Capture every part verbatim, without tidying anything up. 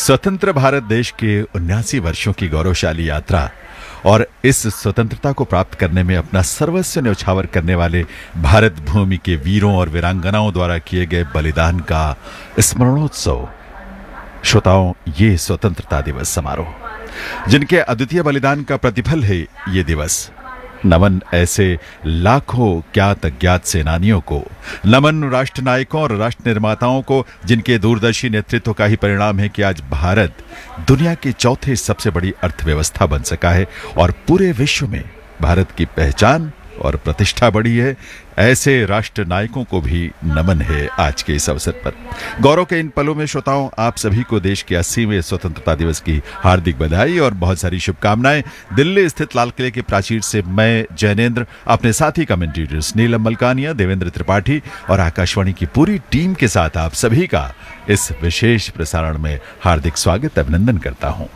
स्वतंत्र भारत देश के उन्यासी वर्षों की गौरवशाली यात्रा और इस स्वतंत्रता को प्राप्त करने में अपना सर्वस्व न्यौछावर करने वाले भारत भूमि के वीरों और वीरांगनाओं द्वारा किए गए बलिदान का स्मरणोत्सव। श्रोताओं, ये स्वतंत्रता दिवस समारोह जिनके अद्वितीय बलिदान का प्रतिफल है ये दिवस। नमन ऐसे लाखों ज्ञात अज्ञात सेनानियों को, नमन राष्ट्र नायकों और राष्ट्र निर्माताओं को जिनके दूरदर्शी नेतृत्व का ही परिणाम है कि आज भारत दुनिया की चौथी सबसे बड़ी अर्थव्यवस्था बन सका है और पूरे विश्व में भारत की पहचान और प्रतिष्ठा बढ़ी है। ऐसे राष्ट्र नायकों को भी नमन है आज के इस अवसर पर। गौरव के इन पलों में श्रोताओं, आप सभी को देश के अस्सीवें स्वतंत्रता दिवस की हार्दिक बधाई और बहुत सारी शुभकामनाएं। दिल्ली स्थित लाल किले के प्राचीर से मैं जैनेन्द्र, अपने साथी कमेंटेटर्स नीलम मलकानिया, देवेंद्र त्रिपाठी और आकाशवाणी की पूरी टीम के साथ आप सभी का इस विशेष प्रसारण में हार्दिक स्वागत अभिनंदन करता हूं।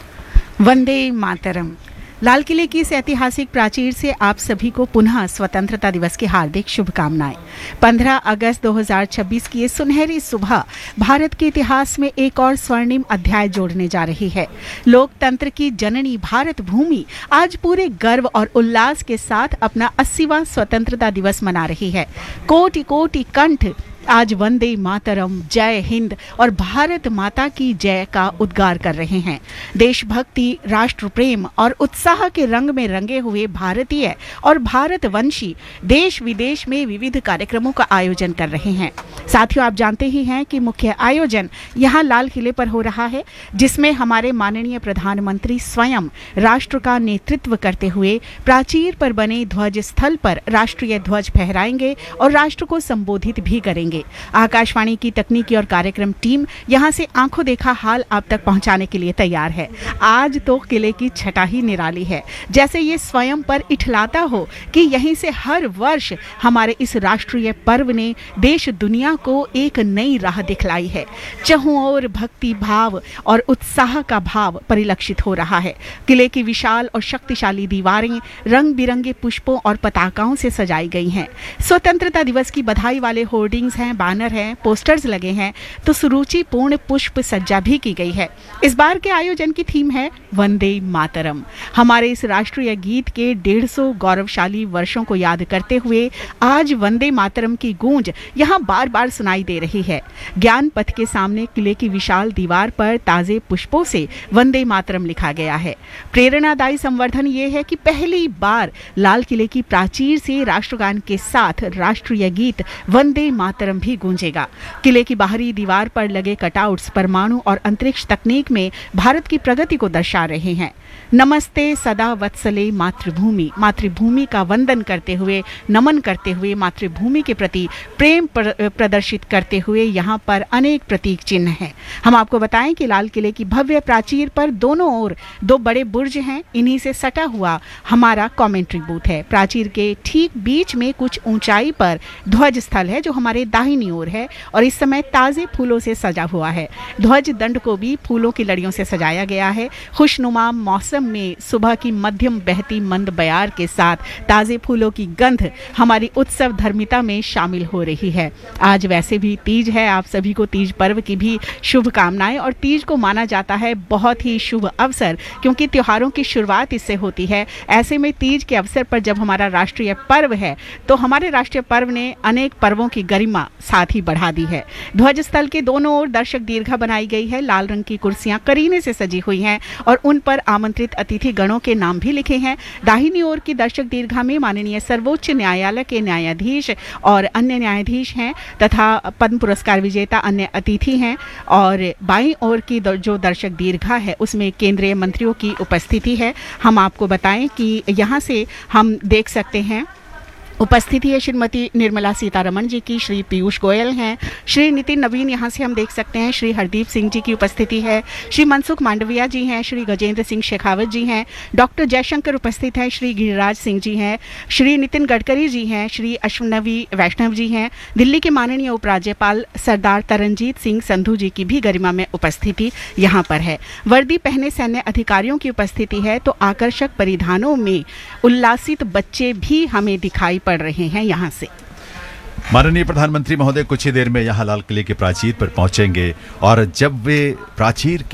वंदे मातरम। लाल किले की इस ऐतिहासिक प्राचीर से आप सभी को पुनः स्वतंत्रता दिवस की हार्दिक शुभकामनाएं। पंद्रह अगस्त दो हज़ार छब्बीस की ये सुनहरी सुबह भारत के इतिहास में एक और स्वर्णिम अध्याय जोड़ने जा रही है। लोकतंत्र की जननी भारत भूमि आज पूरे गर्व और उल्लास के साथ अपना अस्सीवां स्वतंत्रता दिवस मना रही है। कोटि कोटि कंठ आज वंदे मातरम, जय हिंद और भारत माता की जय का उद्गार कर रहे हैं। देशभक्ति, राष्ट्र प्रेम और उत्साह के रंग में रंगे हुए भारतीय और भारतवंशी देश विदेश में विविध कार्यक्रमों का आयोजन कर रहे हैं। साथियों, आप जानते ही हैं कि मुख्य आयोजन यहाँ लाल किले पर हो रहा है, जिसमें हमारे माननीय प्रधानमंत्री स्वयं राष्ट्र का नेतृत्व करते हुए प्राचीर पर बने ध्वज स्थल पर राष्ट्रीय ध्वज फहराएंगे और राष्ट्र को संबोधित भी करेंगे। आकाशवाणी की तकनीकी और कार्यक्रम टीम यहां से आंखों देखा हाल आप तक पहुंचाने के लिए तैयार है। आज तो किले की छटा ही निराली है, जैसे ये स्वयं पर इठलाता हो कि यहीं से हर वर्ष हमारे इस राष्ट्रीय पर्व ने देश दुनिया को एक नई राह दिखलाई है। चहुं ओर भक्ति भाव और उत्साह का भाव परिलक्षित हो रहा है। किले की विशाल और शक्तिशाली दीवारें रंग बिरंगे पुष्पों और पताकाओं से सजाई गई हैं। स्वतंत्रता दिवस की बधाई वाले होर्डिंग्स हैं, बैनर हैं, पोस्टर्स लगे हैं, तो सुरुचिपूर्ण पुष्प सज्जा भी की गई है। इस बार के आयोजन की थीम है वंदे मातरम। हमारे इस राष्ट्रीय गीत के डेढ़ सौ गौरवशाली वर्षों को याद करते हुए आज वंदे मातरम की गूंज यहाँ बार बार सुनाई दे रही है। ज्ञान पथ के सामने किले की विशाल दीवार पर ताजे पुष्पों से वंदे मातरम लिखा गया है। प्रेरणादायी संवर्धन ये है कि पहली बार लाल किले की प्राचीर से राष्ट्रगान के साथ राष्ट्रीय गीत वंदे मातरम भी गूंजेगा। किले की बाहरी दीवार पर लगे कटआउट्स परमाणु और अंतरिक्ष तकनीक में भारत की प्रगति को दर्शा रहे हैं। नमस्ते सदा वत्सले मातृभूमि, मातृभूमि का वंदन करते हुए, नमन करते हुए, मातृभूमि के प्रति प्रेम प्रदर्शित करते हुए यहाँ पर अनेक प्रतीक चिन्ह हैं। हम आपको बताएं कि लाल किले की भव्य प्राचीर पर दोनों ओर दो बड़े बुर्ज हैं। इन्हीं से सटा हुआ हमारा कमेंट्री बूथ है। प्राचीर के ठीक बीच में कुछ ऊंचाई पर ध्वज स्थल है जो हमारे दाहिनी ओर है और इस समय ताजे फूलों से सजा हुआ है। ध्वज दंड को भी फूलों की लड़ियों से सजाया गया है। खुशनुमा मौसम में सुबह की मध्यम बहती मंद बयार के साथ ताजे फूलों की गंध हमारी उत्सव धर्मिता में शामिल हो रही है। आज वैसे भी तीज है, आप सभी को तीज पर्व की भी शुभकामनाएं। और तीज को माना जाता है बहुत ही शुभ अवसर, क्योंकि त्योहारों की शुरुआत इससे होती है। ऐसे में तीज के अवसर पर जब हमारा राष्ट्रीय पर्व है, तो हमारे राष्ट्रीय पर्व ने अनेक पर्वों की गरिमा साथ ही बढ़ा दी है। ध्वज स्थल के दोनों ओर दर्शक दीर्घा बनाई गई है। लाल रंग की कुर्सियां करीने से सजी हुई हैं और उन पर आमंत्रित अतिथि गणों के नाम भी लिखे हैं। दाहिनी ओर की दर्शक दीर्घा में माननीय सर्वोच्च न्यायालय के न्यायाधीश और अन्य न्यायाधीश हैं तथा पद्म पुरस्कार विजेता अन्य अतिथि हैं। और बाईं ओर की जो दर्शक दीर्घा है उसमें केंद्रीय मंत्रियों की उपस्थिति है। हम आपको बताएं कि यहाँ से हम देख सकते हैं उपस्थिति है श्रीमती निर्मला सीतारमण जी की, श्री पीयूष गोयल हैं, श्री नितिन नवीन यहाँ से हम देख सकते हैं, श्री हरदीप सिंह जी की उपस्थिति है, श्री मनसुख मांडविया जी हैं, श्री गजेंद्र सिंह शेखावत जी हैं, डॉक्टर जयशंकर उपस्थित हैं, श्री गिरिराज सिंह जी हैं, श्री नितिन गडकरी जी हैं, श्री अश्वनवी वैष्णव जी हैं। दिल्ली के माननीय उपराज्यपाल सरदार तरनजीत सिंह संधू जी की भी गरिमा में उपस्थिति यहाँ पर है। वर्दी पहने सैन्य अधिकारियों की उपस्थिति है, तो आकर्षक परिधानों में उल्लासित बच्चे भी हमें दिखाई पड़ रहे हैं यहाँ से। माननीय प्रधानमंत्री महोदय कुछ ही देर में यहाँ लाल किले के प्राचीर पर पहुंचेंगे और जब वे प्राचीर